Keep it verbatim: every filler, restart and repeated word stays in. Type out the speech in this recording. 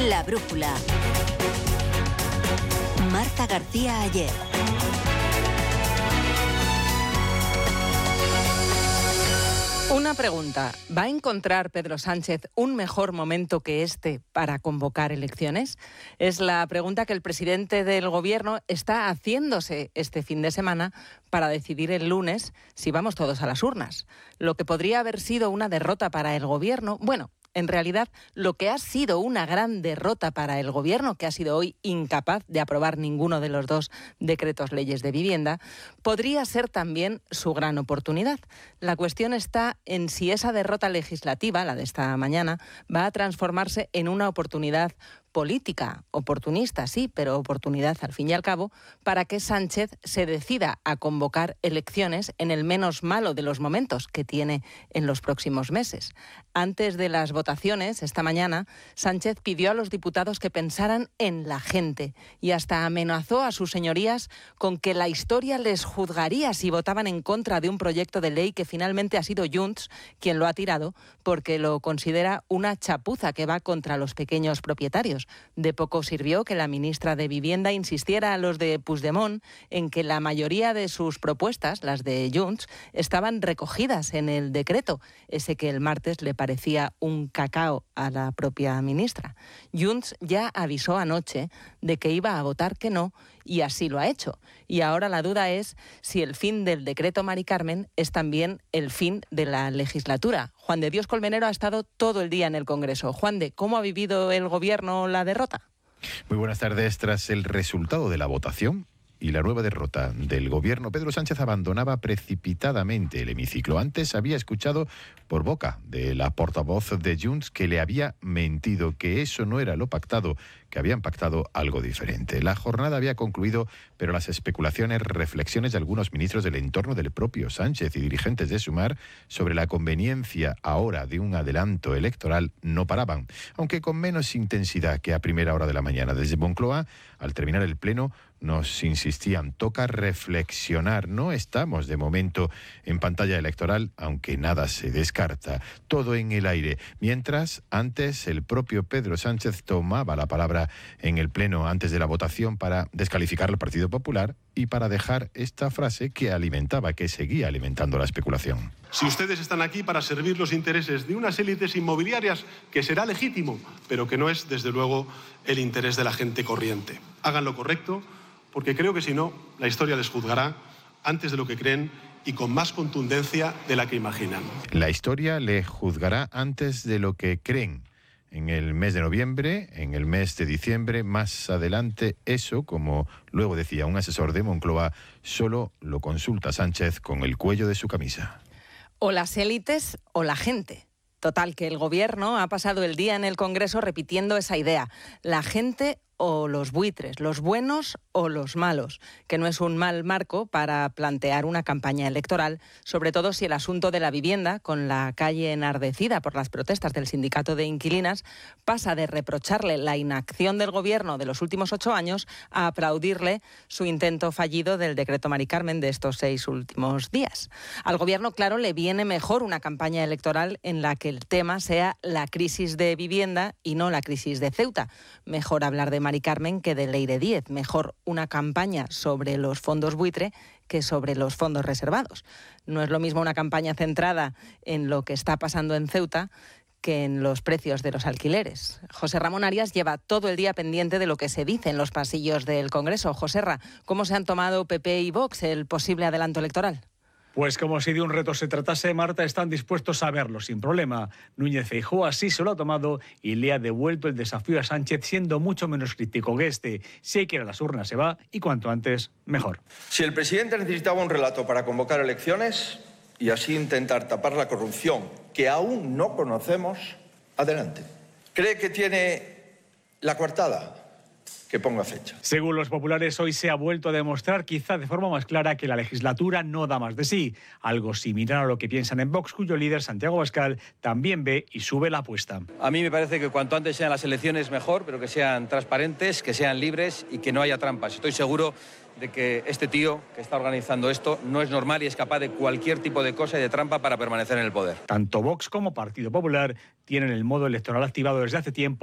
La brújula. Marta García Ayer. Una pregunta. ¿Va a encontrar Pedro Sánchez un mejor momento que este para convocar elecciones? Es la pregunta que el presidente del Gobierno está haciéndose este fin de semana para decidir el lunes si vamos todos a las urnas. Lo que podría haber sido una derrota para el Gobierno, bueno, en realidad, lo que ha sido una gran derrota para el Gobierno, que ha sido hoy incapaz de aprobar ninguno de los dos decretos leyes de vivienda, podría ser también su gran oportunidad. La cuestión está en si esa derrota legislativa, la de esta mañana, va a transformarse en una oportunidad política, oportunista, sí, pero oportunidad al fin y al cabo, para que Sánchez se decida a convocar elecciones en el menos malo de los momentos que tiene en los próximos meses. Antes de las votaciones, esta mañana, Sánchez pidió a los diputados que pensaran en la gente y hasta amenazó a sus señorías con que la historia les juzgaría si votaban en contra de un proyecto de ley que finalmente ha sido Junts quien lo ha tirado porque lo considera una chapuza que va contra los pequeños propietarios. De poco sirvió que la ministra de Vivienda insistiera a los de Puigdemont en que la mayoría de sus propuestas, las de Junts, estaban recogidas en el decreto, ese que el martes le parecía un cacao a la propia ministra. Junts ya avisó anoche de que iba a votar que no y así lo ha hecho. Y ahora la duda es si el fin del decreto Mari Carmen es también el fin de la legislatura. Juan de Dios Colmenero ha estado todo el día en el Congreso. Juan de, ¿cómo ha vivido el Gobierno la derrota? Muy buenas tardes. Tras el resultado de la votación y la nueva derrota del Gobierno, Pedro Sánchez abandonaba precipitadamente el hemiciclo. Antes había escuchado por boca de la portavoz de Junts que le había mentido, que eso no era lo pactado, que habían pactado algo diferente. La jornada había concluido, pero las especulaciones, reflexiones de algunos ministros del entorno del propio Sánchez y dirigentes de Sumar sobre la conveniencia ahora de un adelanto electoral no paraban, aunque con menos intensidad que a primera hora de la mañana. Desde Moncloa, al terminar el pleno, nos insistían, toca reflexionar, no estamos de momento en pantalla electoral, aunque nada se descarta, todo en el aire. Mientras, antes el propio Pedro Sánchez tomaba la palabra en el pleno antes de la votación para descalificar al Partido Popular y para dejar esta frase que alimentaba, que seguía alimentando la especulación. Si ustedes están aquí para servir los intereses de unas élites inmobiliarias, que será legítimo, pero que no es, desde luego, el interés de la gente corriente. Hagan lo correcto, porque creo que si no, la historia les juzgará antes de lo que creen y con más contundencia de la que imaginan. La historia les juzgará antes de lo que creen. En el mes de noviembre, en el mes de diciembre, más adelante, eso, como luego decía un asesor de Moncloa, solo lo consulta Sánchez con el cuello de su camisa. O las élites o la gente. Total, que el Gobierno ha pasado el día en el Congreso repitiendo esa idea. La gente o los buitres, los buenos o los malos, que no es un mal marco para plantear una campaña electoral, sobre todo si el asunto de la vivienda, con la calle enardecida por las protestas del sindicato de inquilinas, pasa de reprocharle la inacción del Gobierno de los últimos ocho años a aplaudirle su intento fallido del decreto Mari Carmen de estos seis últimos días. Al Gobierno, claro, le viene mejor una campaña electoral en la que el tema sea la crisis de vivienda y no la crisis de Ceuta. Mejor hablar de Mari Carmen que de Ley de diez. Mejor una campaña sobre los fondos buitre que sobre los fondos reservados. No es lo mismo una campaña centrada en lo que está pasando en Ceuta que en los precios de los alquileres. José Ramón Arias lleva todo el día pendiente de lo que se dice en los pasillos del Congreso. Joserra, ¿cómo se han tomado P P y Vox el posible adelanto electoral? Pues como si de un reto se tratase, Marta, están dispuestos a verlo sin problema. Núñez Feijóo así se lo ha tomado y le ha devuelto el desafío a Sánchez, siendo mucho menos crítico que este. Si hay que ir a las urnas se va y cuanto antes, mejor. Si el presidente necesitaba un relato para convocar elecciones y así intentar tapar la corrupción que aún no conocemos, adelante. ¿Cree que tiene la coartada? Que ponga fecha. Según los populares, hoy se ha vuelto a demostrar, quizá de forma más clara, que la legislatura no da más de sí. Algo similar a lo que piensan en Vox, cuyo líder, Santiago Abascal, también ve y sube la apuesta. A mí me parece que cuanto antes sean las elecciones mejor, pero que sean transparentes, que sean libres y que no haya trampas. Estoy seguro de que este tío que está organizando esto no es normal y es capaz de cualquier tipo de cosa y de trampa para permanecer en el poder. Tanto Vox como Partido Popular tienen el modo electoral activado desde hace tiempo.